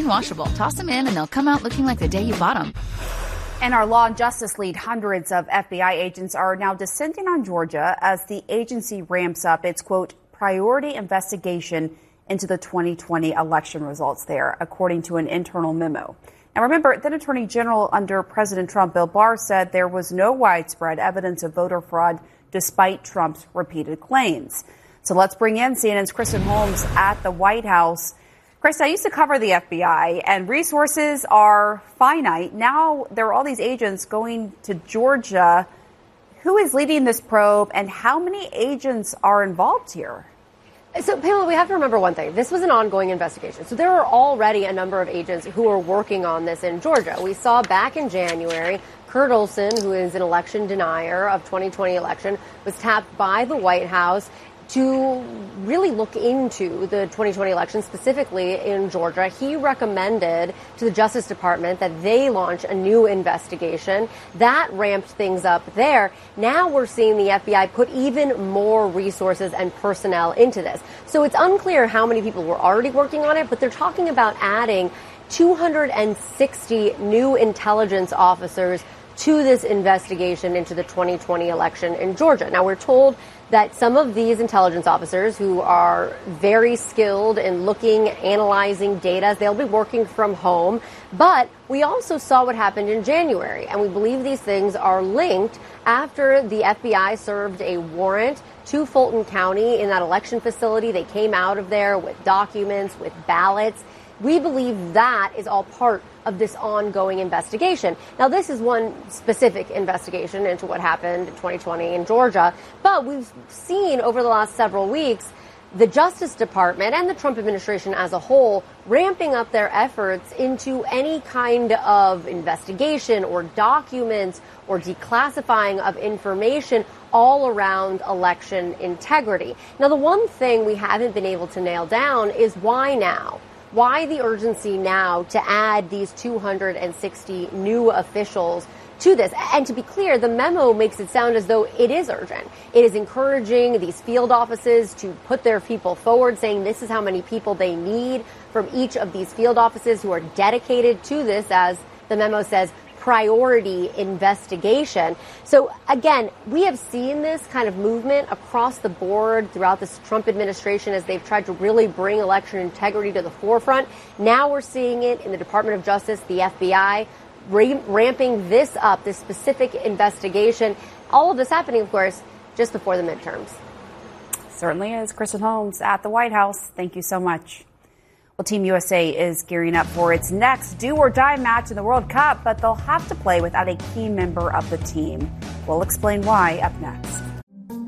washable. Toss them in and they'll come out looking like the day you bought them. And our law and justice lead, hundreds of FBI agents are now descending on Georgia as the agency ramps up its, quote, priority investigation into the 2020 election results there, according to an internal memo. Now, remember, then Attorney General under President Trump, Bill Barr, said there was no widespread evidence of voter fraud despite Trump's repeated claims. So let's bring in CNN's Kristen Holmes at the White House. Kristen, I used to cover the FBI, and resources are finite. Now there are all these agents going to Georgia. Who is leading this probe, and how many agents are involved here? So, Pamela, we have to remember one thing. This was an ongoing investigation. So there are already a number of agents who are working on this in Georgia. We saw back in January, Kurt Olson, who is an election denier of 2020 election, was tapped by the White House to really look into the 2020 election, specifically in Georgia. He recommended to the Justice Department that they launch a new investigation. That ramped things up there. Now we're seeing the FBI put even more resources and personnel into this. So it's unclear how many people were already working on it, but they're talking about adding 260 new intelligence officers to this investigation into the 2020 election in Georgia. Now, we're told that some of these intelligence officers who are very skilled in looking, analyzing data, they'll be working from home. But we also saw what happened in January, and we believe these things are linked after the FBI served a warrant to Fulton County in that election facility. They came out of there with documents, with ballots. We believe that is all part of this ongoing investigation. Now, this is one specific investigation into what happened in 2020 in Georgia, but we've seen over the last several weeks the Justice Department and the Trump administration as a whole ramping up their efforts into any kind of investigation or documents or declassifying of information all around election integrity. Now, the one thing we haven't been able to nail down is why now? Why the urgency now to add these 260 new officials to this? And to be clear, the memo makes it sound as though it is urgent. It is encouraging these field offices to put their people forward, saying this is how many people they need from each of these field offices who are dedicated to this, as the memo says, priority investigation. So again, we have seen this kind of movement across the board throughout this Trump administration as they've tried to really bring election integrity to the forefront. Now we're seeing it in the Department of Justice, the FBI, ramping this up, this specific investigation. All of this happening, of course, just before the midterms. Certainly is. Kristen Holmes at the White House. Thank you so much. Well, Team USA is gearing up for its next do-or-die match in the World Cup, but they'll have to play without a key member of the team. We'll explain why up next.